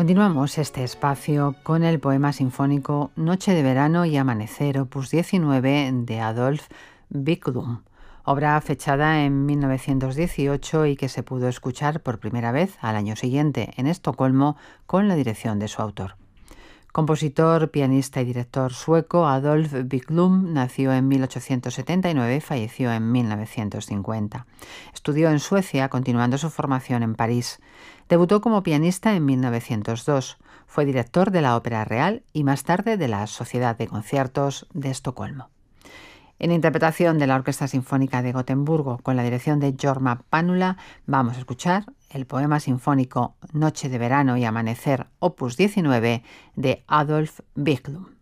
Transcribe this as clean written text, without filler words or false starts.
Continuamos este espacio con el poema sinfónico Noche de verano y amanecer, opus 19 de Adolf Wiklund, obra fechada en 1918 y que se pudo escuchar por primera vez al año siguiente en Estocolmo con la dirección de su autor. Compositor, pianista y director sueco, Adolf Wiklund nació en 1879 y falleció en 1950. Estudió en Suecia, continuando su formación en París. Debutó como pianista en 1902. Fue director de la Ópera Real y más tarde de la Sociedad de Conciertos de Estocolmo. En interpretación de la Orquesta Sinfónica de Gotemburgo con la dirección de Jorma Panula, vamos a escuchar el poema sinfónico Noche de verano y amanecer, opus 19 de Adolf Wiklund.